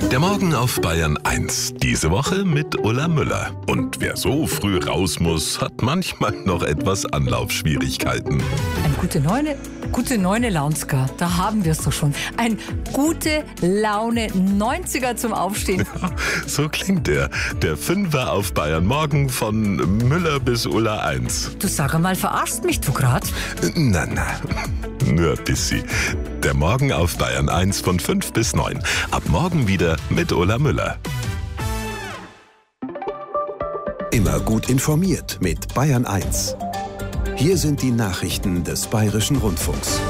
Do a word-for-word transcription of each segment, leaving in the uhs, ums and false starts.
Der Morgen auf Bayern eins. Diese Woche mit Ulla Müller. Und wer so früh raus muss, hat manchmal noch etwas Anlaufschwierigkeiten. Ein gute Neune, gute Neune Launska, da haben wir es doch schon. Ein gute Laune neunziger zum Aufstehen. Ja, so klingt er. Der Fünfer auf Bayern Morgen von Müller bis Ulla eins. Du sag einmal, verarschst mich du grad? Na, na, nur ein bisschen. Der Morgen auf Bayern eins von fünf bis neun. Ab morgen wieder mit Ulla Müller. Immer gut informiert mit Bayern eins. Hier sind die Nachrichten des Bayerischen Rundfunks.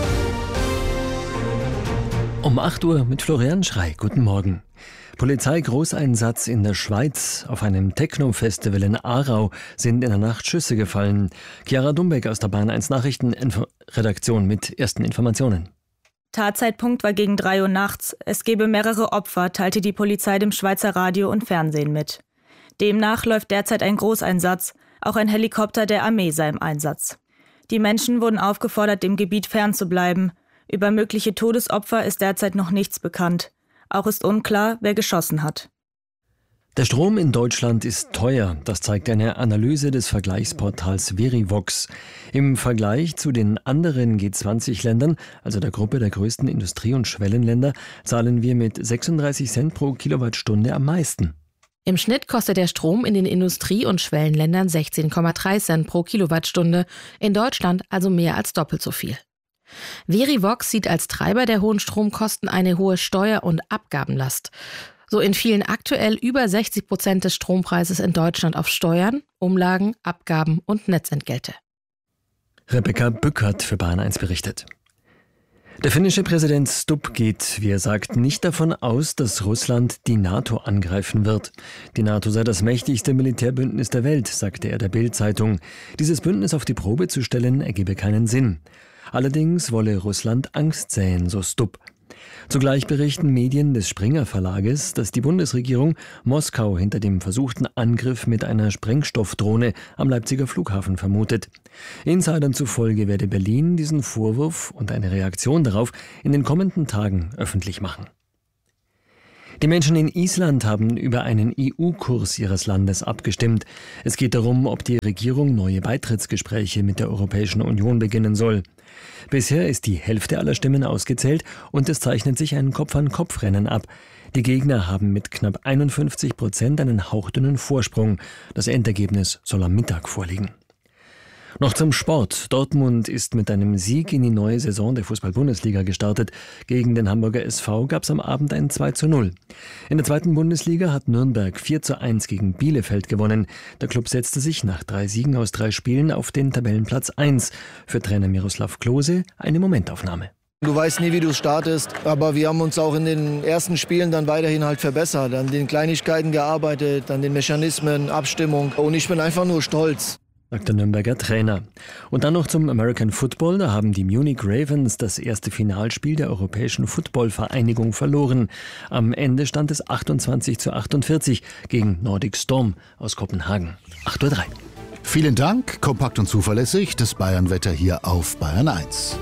Um acht Uhr mit Florian Schrey. Guten Morgen. Polizeigroßeinsatz in der Schweiz. Auf einem Techno-Festival in Aarau sind in der Nacht Schüsse gefallen. Chiara Dumbeck aus der Bayern eins Nachrichtenredaktion mit ersten Informationen. Tatzeitpunkt war gegen drei Uhr nachts. Es gebe mehrere Opfer, teilte die Polizei dem Schweizer Radio und Fernsehen mit. Demnach läuft derzeit ein Großeinsatz. Auch ein Helikopter der Armee sei im Einsatz. Die Menschen wurden aufgefordert, dem Gebiet fernzubleiben. Über mögliche Todesopfer ist derzeit noch nichts bekannt. Auch ist unklar, wer geschossen hat. Der Strom in Deutschland ist teuer. Das zeigt eine Analyse des Vergleichsportals Verivox. Im Vergleich zu den anderen G zwanzig Ländern, also der Gruppe der größten Industrie- und Schwellenländer, zahlen wir mit sechsunddreißig Cent pro Kilowattstunde am meisten. Im Schnitt kostet der Strom in den Industrie- und Schwellenländern sechzehn Komma drei Cent pro Kilowattstunde, in Deutschland also mehr als doppelt so viel. Verivox sieht als Treiber der hohen Stromkosten eine hohe Steuer- und Abgabenlast. So entfielen aktuell über sechzig Prozent des Strompreises in Deutschland auf Steuern, Umlagen, Abgaben und Netzentgelte. Rebecca Bückert für Bayern eins berichtet. Der finnische Präsident Stubb geht, wie er sagt, nicht davon aus, dass Russland die NATO angreifen wird. Die NATO sei das mächtigste Militärbündnis der Welt, sagte er der Bild-Zeitung. Dieses Bündnis auf die Probe zu stellen, ergebe keinen Sinn. Allerdings wolle Russland Angst säen, so Stubb. Zugleich berichten Medien des Springer Verlages, dass die Bundesregierung Moskau hinter dem versuchten Angriff mit einer Sprengstoffdrohne am Leipziger Flughafen vermutet. Insidern zufolge werde Berlin diesen Vorwurf und eine Reaktion darauf in den kommenden Tagen öffentlich machen. Die Menschen in Island haben über einen E U-Kurs ihres Landes abgestimmt. Es geht darum, ob die Regierung neue Beitrittsgespräche mit der Europäischen Union beginnen soll. Bisher ist die Hälfte aller Stimmen ausgezählt und es zeichnet sich ein Kopf-an-Kopf-Rennen ab. Die Gegner haben mit knapp einundfünfzig Prozent einen hauchdünnen Vorsprung. Das Endergebnis soll am Mittag vorliegen. Noch zum Sport. Dortmund ist mit einem Sieg in die neue Saison der Fußball-Bundesliga gestartet. Gegen den Hamburger S V gab es am Abend ein zwei zu null. In der zweiten Bundesliga hat Nürnberg vier zu eins gegen Bielefeld gewonnen. Der Klub setzte sich nach drei Siegen aus drei Spielen auf den Tabellenplatz eins. Für Trainer Miroslav Klose eine Momentaufnahme. Du weißt nie, wie du startest, aber wir haben uns auch in den ersten Spielen dann weiterhin halt verbessert, an den Kleinigkeiten gearbeitet, an den Mechanismen, Abstimmung und ich bin einfach nur stolz, sagt der Nürnberger Trainer. Und dann noch zum American Football. Da haben die Munich Ravens das erste Finalspiel der Europäischen Football-Vereinigung verloren. Am Ende stand es achtundzwanzig zu achtundvierzig gegen Nordic Storm aus Kopenhagen. acht Uhr drei. Vielen Dank, kompakt und zuverlässig, das Bayern-Wetter hier auf Bayern eins.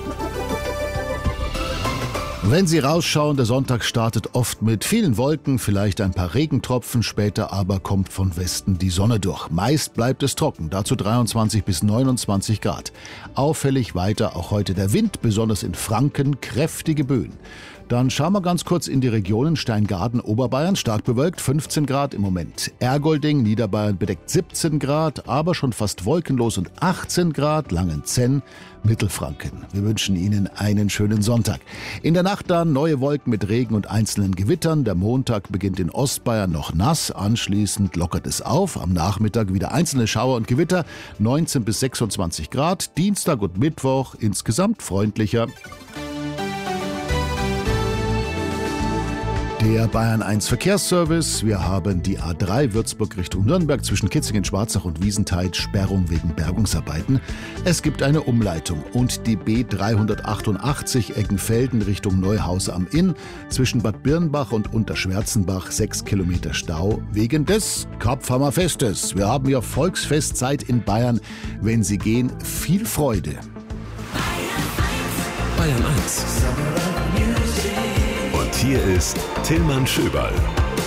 Wenn Sie rausschauen, der Sonntag startet oft mit vielen Wolken, vielleicht ein paar Regentropfen, später aber kommt von Westen die Sonne durch. Meist bleibt es trocken, dazu dreiundzwanzig bis neunundzwanzig Grad. Auffällig weiter auch heute der Wind, besonders in Franken, kräftige Böen. Dann schauen wir ganz kurz in die Regionen. Steingaden, Oberbayern, stark bewölkt, fünfzehn Grad im Moment. Ergolding, Niederbayern bedeckt siebzehn Grad, aber schon fast wolkenlos und achtzehn Grad. Langenzenn, Mittelfranken. Wir wünschen Ihnen einen schönen Sonntag. In der Nacht dann neue Wolken mit Regen und einzelnen Gewittern. Der Montag beginnt in Ostbayern noch nass, anschließend lockert es auf. Am Nachmittag wieder einzelne Schauer und Gewitter, neunzehn bis sechsundzwanzig Grad. Dienstag und Mittwoch insgesamt freundlicher. Der Bayern eins Verkehrsservice. Wir haben die A drei Würzburg Richtung Nürnberg zwischen Kitzingen, Schwarzach und Wiesentheid, Sperrung wegen Bergungsarbeiten. Es gibt eine Umleitung und die B dreihundertachtundachtzig Eggenfelden Richtung Neuhaus am Inn zwischen Bad Birnbach und Unterschwärzenbach sechs Kilometer Stau wegen des Kapfhammerfestes. Wir haben ja Volksfestzeit in Bayern. Wenn Sie gehen, viel Freude. Bayern eins. Und hier ist Tillmann Schöberl.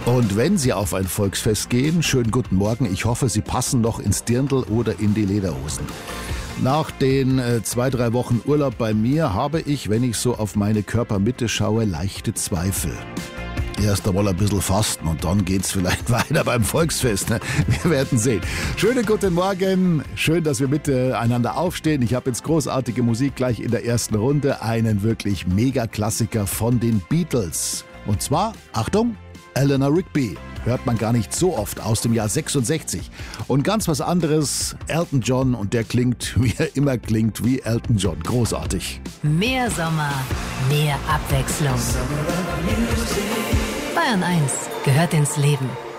Und wenn Sie auf ein Volksfest gehen, schönen guten Morgen. Ich hoffe, Sie passen noch ins Dirndl oder in die Lederhosen. Nach den äh, zwei, drei Wochen Urlaub bei mir habe ich, wenn ich so auf meine Körpermitte schaue, leichte Zweifel. Erst einmal ein bisschen fasten und dann geht's vielleicht weiter beim Volksfest. Ne? Wir werden sehen. Schönen guten Morgen. Schön, dass wir miteinander aufstehen. Ich habe jetzt großartige Musik gleich in der ersten Runde. Einen wirklich Mega-Klassiker von den Beatles. Und zwar, Achtung, Eleanor Rigby. Hört man gar nicht so oft, aus dem Jahr sechsundsechzig. Und ganz was anderes, Elton John, und der klingt, wie er immer klingt, wie Elton John. Großartig. Mehr Sommer, mehr Abwechslung. Bayern eins gehört ins Leben.